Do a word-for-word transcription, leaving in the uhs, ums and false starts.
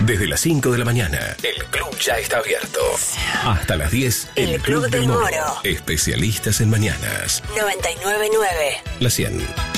Desde las cinco de la mañana, el club ya está abierto. Hasta las diez, el, el Club, Club del del Moro. Moro. Especialistas en mañanas. noventa y nueve punto nueve. La cien.